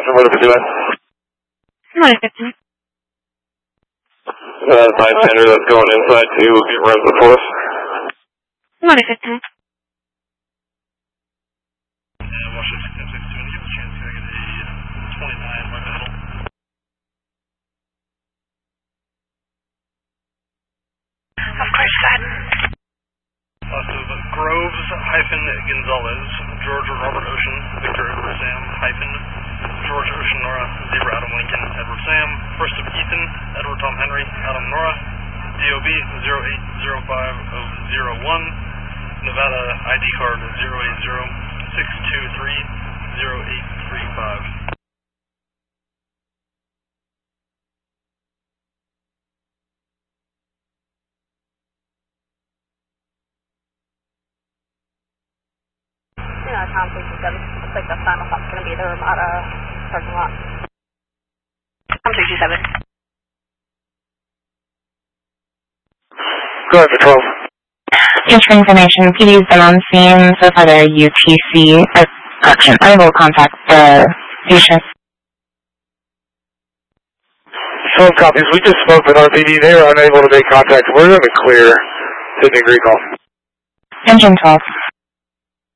Houston, what if you doing? 115. 510 that's going inside to get runs the force. 115. Washington 1062, and give a chance to get a 29 right middle. Of course, sir. So Groves hyphen Gonzalez, George Robert Ocean, Victor Edward Sam hyphen George Ocean Nora, Zebra Adam Lincoln, Edward Sam, first of Ethan, Edward Tom Henry, Adam Nora, DOB 0805001, Nevada ID card 080-623-0835. Tom 67. Looks like the final stop's going to be the Ramada parking lot. Tom 67. Go ahead for 12. Just for information, PD's been on scene so far. Their UTC action. I will contact the patient. 12 copies. We just spoke with RPD. They are unable to make contact. We're going to clear Sydney recall. Engine 12.